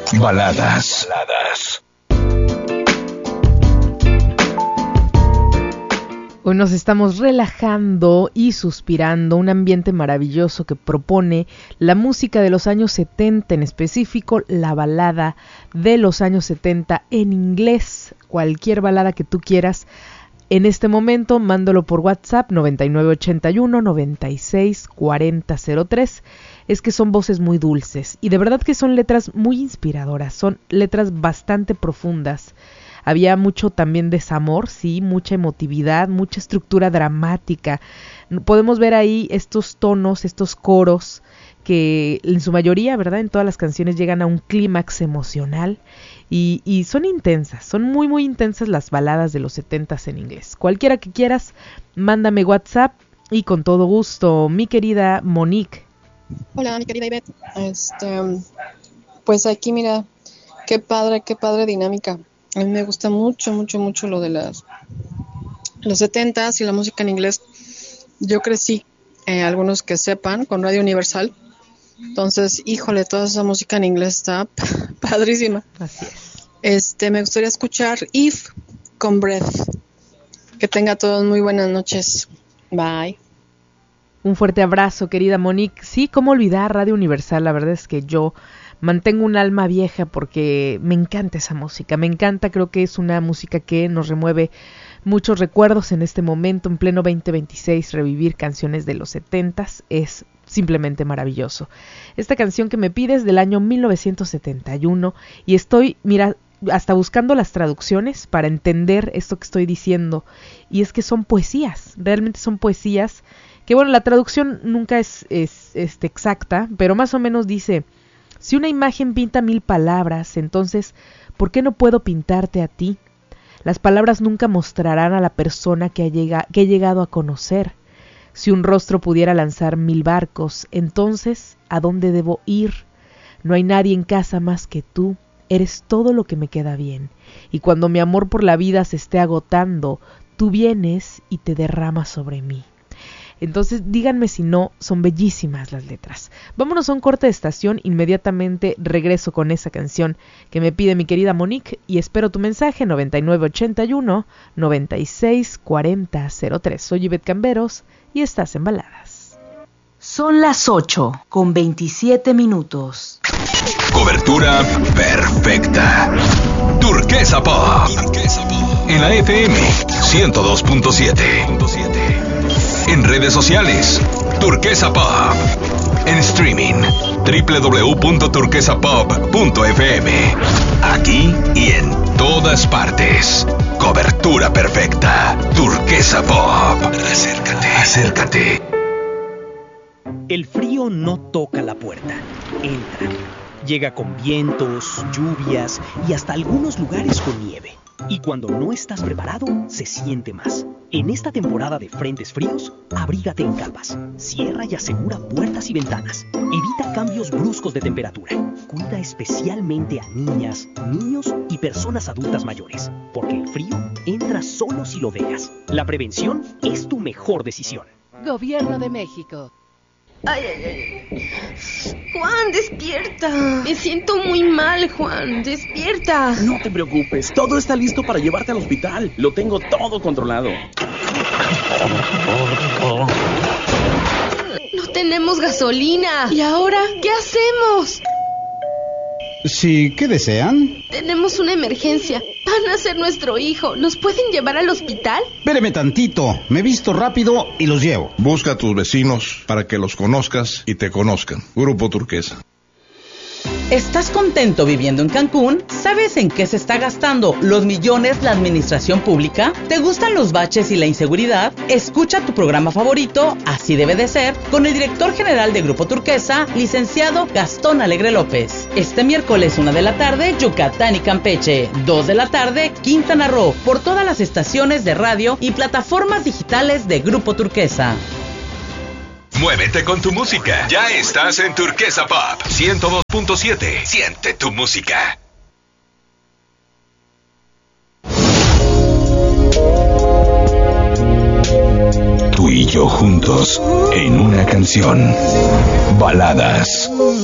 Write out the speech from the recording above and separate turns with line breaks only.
Baladas.
Hoy nos estamos relajando y suspirando, un ambiente maravilloso que propone la música de los años 70, en específico la balada de los años 70 en inglés, cualquier balada que tú quieras. En este momento, mándalo por WhatsApp 9981-964003. Es que son voces muy dulces y de verdad que son letras muy inspiradoras, son letras bastante profundas. Había mucho también desamor, sí, mucha emotividad, mucha estructura dramática. Podemos ver ahí estos tonos, estos coros que en su mayoría, ¿verdad? En todas las canciones llegan a un clímax emocional y son intensas, son muy muy intensas las baladas de los 70s en inglés. Cualquiera que quieras, mándame WhatsApp y con todo gusto, mi querida Monique.
Hola, mi querida Ivette. Pues aquí mira, qué padre dinámica. A mí me gusta mucho lo de los 70s y la música en inglés. Yo crecí, algunos que sepan, con Radio Universal. Entonces, híjole, toda esa música en inglés está padrísima.
Así es.
Me gustaría escuchar If con Breath. Que tenga todos muy buenas noches. Bye.
Un fuerte abrazo, querida Monique. Sí, cómo olvidar Radio Universal. La verdad es que yo mantengo un alma vieja porque me encanta esa música. Me encanta, creo que es una música que nos remueve muchos recuerdos en este momento, en pleno 2026. Revivir canciones de los 70s es simplemente maravilloso. Esta canción que me pides del año 1971 y estoy, mira, hasta buscando las traducciones para entender esto que estoy diciendo. Y es que son poesías, realmente son poesías. Que bueno, la traducción nunca es exacta, pero más o menos dice: si una imagen pinta 1000 palabras, entonces, ¿por qué no puedo pintarte a ti? Las palabras nunca mostrarán a la persona que he llegado a conocer. Si un rostro pudiera lanzar 1000 barcos, entonces, ¿a dónde debo ir? No hay nadie en casa más que tú. Eres todo lo que me queda bien. Y cuando mi amor por la vida se esté agotando, tú vienes y te derramas sobre mí. Entonces, díganme si no, son bellísimas las letras. Vámonos a un corte de estación, inmediatamente regreso con esa canción que me pide mi querida Monique y espero tu mensaje 9981-964003. Soy Ivette Camberos y estás en Baladas.
Son las 8:27.
Cobertura perfecta. Turquesa Pop. En la FM 102.7. En redes sociales, Turquesa Pop. En streaming, www.turquesapop.fm. Aquí y en todas partes. Cobertura perfecta. Turquesa Pop. Acércate.
El frío no toca la puerta, entra. Llega con vientos, lluvias y hasta algunos lugares con nieve. Y cuando no estás preparado, se siente más. En esta temporada de frentes fríos, abrígate en capas. Cierra y asegura puertas y ventanas. Evita cambios bruscos de temperatura. Cuida especialmente a niñas, niños y personas adultas mayores. Porque el frío entra solo si lo dejas. La prevención es tu mejor decisión.
Gobierno de México.
Ay. Juan, despierta. Me siento muy mal, Juan. Despierta.
No te preocupes. Todo está listo para llevarte al hospital. Lo tengo todo controlado.
No tenemos gasolina. ¿Y ahora qué hacemos?
Sí, ¿qué desean?
Tenemos una emergencia. Van a ser nuestro hijo. ¿Nos pueden llevar al hospital?
Espéreme tantito. Me visto rápido y los llevo.
Busca a tus vecinos para que los conozcas y te conozcan. Grupo Turquesa.
¿Estás contento viviendo en Cancún? ¿Sabes en qué se está gastando los millones la administración pública? ¿Te gustan los baches y la inseguridad? Escucha tu programa favorito, Así Debe de Ser, con el director general de Grupo Turquesa, licenciado Gastón Alegre López. Este miércoles 1 de la tarde, Yucatán y Campeche. 2 de la tarde, Quintana Roo, por todas las estaciones de radio y plataformas digitales de Grupo Turquesa.
Muévete con tu música. Ya estás en Turquesa Pop 102.7. Siente tu música. Tú y yo juntos en una canción. Baladas.